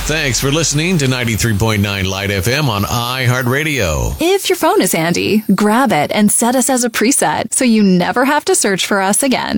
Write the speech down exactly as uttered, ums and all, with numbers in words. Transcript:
Thanks for listening to ninety-three point nine Light F M on iHeartRadio. If your phone is handy, grab it and set us as a preset so you never have to search for us again.